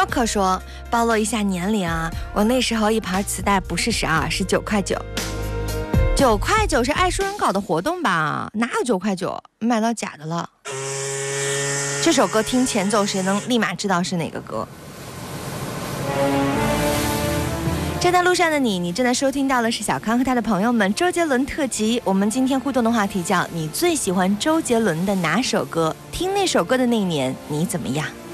Marco 说，暴露一下年龄啊，我那时候一盘磁带不是12，是9块9。9块9是爱书人搞的活动吧？哪有9块9？买到假的了。这首歌听前奏，谁能立马知道是哪个歌？站在路上的你正在收听到的是小康和他的朋友们周杰伦特辑。我们今天互动的话题叫你最喜欢周杰伦的哪首歌？听那首歌的那年你怎么样？